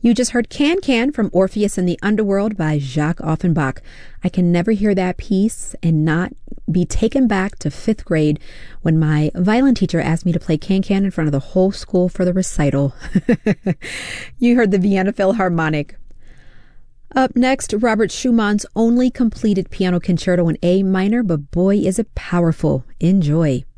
You just heard Can Can from Orpheus in the Underworld by Jacques Offenbach. I can never hear that piece and not be taken back to 5th grade when my violin teacher asked me to play Can Can in front of the whole school for the recital. You heard the Vienna Philharmonic. Up next, Robert Schumann's only completed piano concerto in A minor, but boy is it powerful. Enjoy.